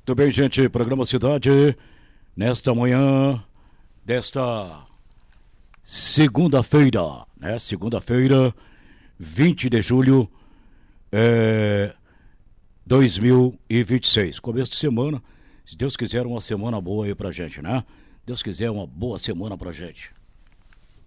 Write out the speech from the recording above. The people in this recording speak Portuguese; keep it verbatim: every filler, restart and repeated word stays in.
Muito bem, gente, programa Cidade, nesta manhã desta segunda-feira, né? Segunda-feira, vinte de julho é, dois mil e vinte e seis. Começo de semana, se Deus quiser, uma semana boa aí pra gente, né? Deus quiser, uma boa semana pra gente.